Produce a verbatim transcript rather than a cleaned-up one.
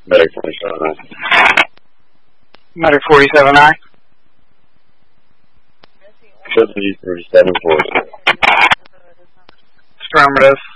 Medic forty-seven I. Medic forty-seven I. Triple E thirty-seven forty. Affirmative.